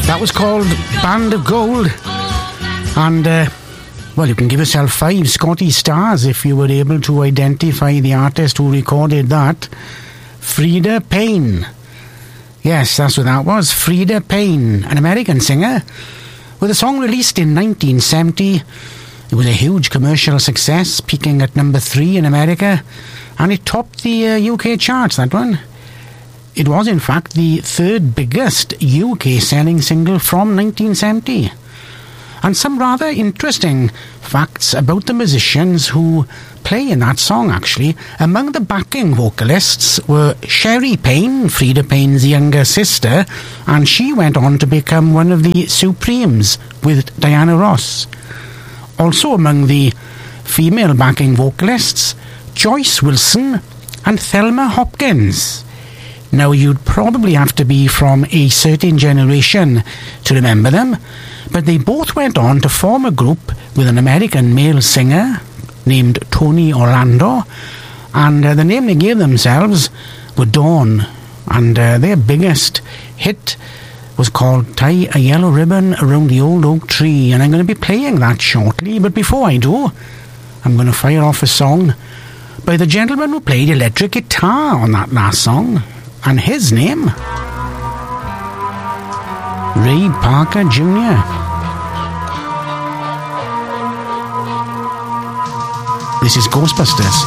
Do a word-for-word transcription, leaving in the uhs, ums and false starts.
That was called Band of Gold. And, uh, well, you can give yourself five Scotty stars if you were able to identify the artist who recorded that. Freda Payne. Yes, that's what that was. Freda Payne, an American singer. With a song released in nineteen seventy, it was a huge commercial success, peaking at number three in America, and it topped the uh, U K charts, that one. It was, in fact, the third biggest U K selling single from nineteen seventy. And some rather interesting facts about the musicians who play in that song, actually. Among the backing vocalists were Sherry Payne, Freda Payne's younger sister, and she went on to become one of the Supremes with Diana Ross. Also among the female backing vocalists, Joyce Wilson and Thelma Hopkins. Now, you'd probably have to be from a certain generation to remember them, but they both went on to form a group with an American male singer named Tony Orlando, and uh, the name they gave themselves were Dawn, and uh, their biggest hit was called Tie a Yellow Ribbon Around the Old Oak Tree, and I'm going to be playing that shortly, but before I do, I'm going to fire off a song by the gentleman who played electric guitar on that last song, and his name, Ray Parker Junior This is Ghostbusters.